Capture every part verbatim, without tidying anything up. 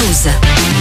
News.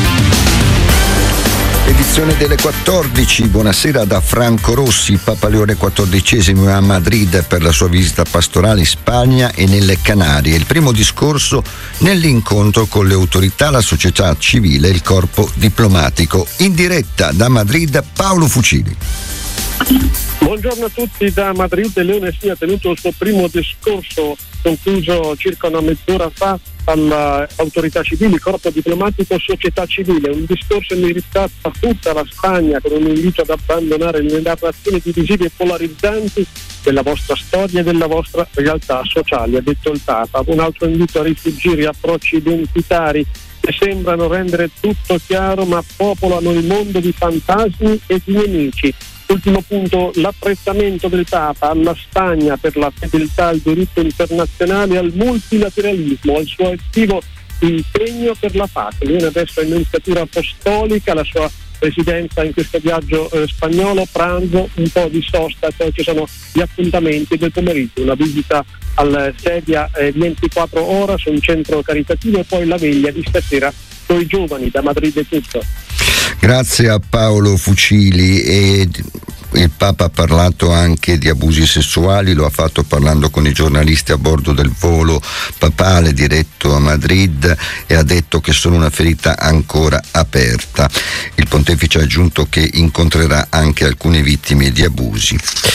Edizione delle quattordici, buonasera da Franco Rossi. Papa Leone quattordicesimo è a Madrid per la sua visita pastorale in Spagna e nelle Canarie. Il primo discorso nell'incontro con le autorità, la società civile e il corpo diplomatico. In diretta da Madrid, Paolo Fucili. Buongiorno a tutti da Madrid. Leone si è tenuto il suo primo discorso, concluso circa una mezz'ora fa, all'autorità civili, corpo diplomatico, società civile. Un discorso indirizzato a tutta la Spagna con un invito ad abbandonare le narrazioni divisive e polarizzanti della vostra storia e della vostra realtà sociale, ha detto il Papa. Un altro invito a rifuggire approcci identitari che sembrano rendere tutto chiaro ma popolano il mondo di fantasmi e di nemici. Ultimo punto, l'apprezzamento del Papa alla Spagna per la fedeltà al diritto internazionale e al multilateralismo, al suo attivo impegno per la pace. Viene adesso l'iniziativa apostolica, la sua presidenza in questo viaggio eh, spagnolo, pranzo, un po' di sosta, poi ci sono gli appuntamenti del pomeriggio, una visita al Sedia eh, ventiquattro ore su un centro caritativo e poi la veglia di stasera con i giovani. Da Madrid è tutto. Grazie a Paolo Fucili. E il Papa ha parlato anche di abusi sessuali, lo ha fatto parlando con i giornalisti a bordo del volo papale diretto a Madrid e ha detto che sono una ferita ancora aperta. Il pontefice ha aggiunto che incontrerà anche alcune vittime di abusi.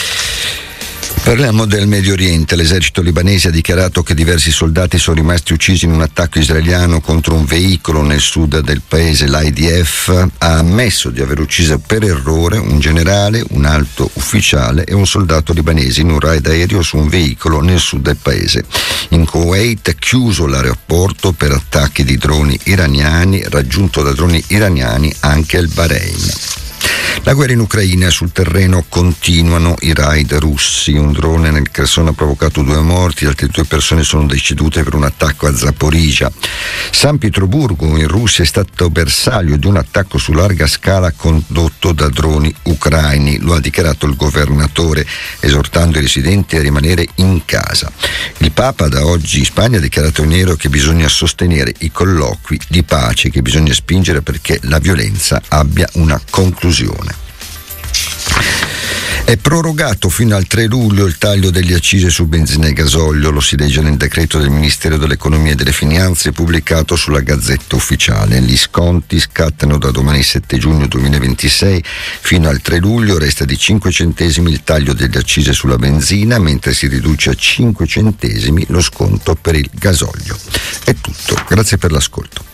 Parliamo del Medio Oriente. L'esercito libanese ha dichiarato che diversi soldati sono rimasti uccisi in un attacco israeliano contro un veicolo nel sud del paese. L'I D F ha ammesso di aver ucciso per errore un generale, un alto ufficiale e un soldato libanese in un raid aereo su un veicolo nel sud del paese. In Kuwait è chiuso l'aeroporto per attacchi di droni iraniani, raggiunto da droni iraniani anche il Bahrain. La guerra in Ucraina, sul terreno continuano i raid russi. Un drone nel Kherson ha provocato due morti, altre due persone sono decedute per un attacco a Zaporizhia. San Pietroburgo in Russia è stato bersaglio di un attacco su larga scala condotto da droni ucraini, lo ha dichiarato il governatore, esortando i residenti a rimanere in casa. Il Papa da oggi in Spagna ha dichiarato in nero che bisogna sostenere i colloqui di pace, che bisogna spingere perché la violenza abbia una conclusione. È prorogato fino al tre luglio il taglio delle accise su benzina e gasolio, lo si legge nel decreto del Ministero dell'Economia e delle Finanze pubblicato sulla Gazzetta Ufficiale. Gli sconti scattano da domani sette giugno duemilaventisei fino al tre luglio, resta di cinque centesimi il taglio delle accise sulla benzina, mentre si riduce a cinque centesimi lo sconto per il gasolio. È tutto, grazie per l'ascolto.